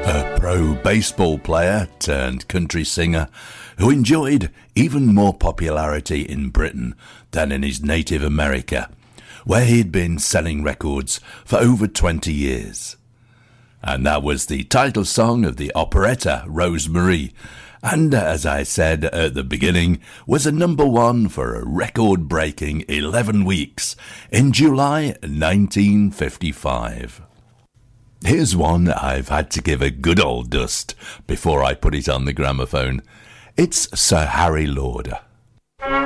A pro baseball player turned country singer who enjoyed even more popularity in Britain than in his native America, where he'd been selling records for over 20 years. And that was the title song of the operetta Rose-Marie, and as I said at the beginning, was a number one for a record-breaking 11 weeks in July 1955. Here's one I've had to give a good old dust before I put it on the gramophone. It's Sir Harry Lauder.